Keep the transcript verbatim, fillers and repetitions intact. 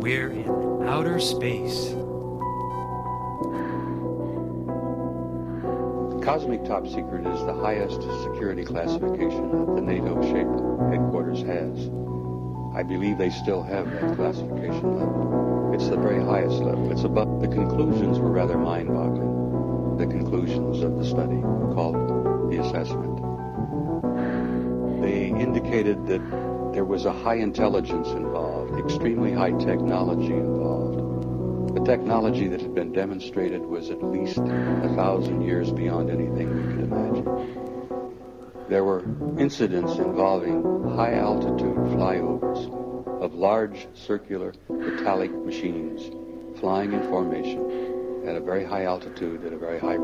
We're in outer space. Cosmic Top Secret is the highest security classification that the NATO-shaped headquarters has. I believe they still have that classification level. It's the very highest level. It's above. The conclusions were rather mind-boggling. The conclusions of the study called the assessment. They indicated that there was a high intelligence involved, extremely high technology involved. The technology that had been demonstrated was at least a thousand years beyond anything we could imagine. There were incidents involving high-altitude flyovers of large circular metallic machines flying in formation at a very high altitude, at a very high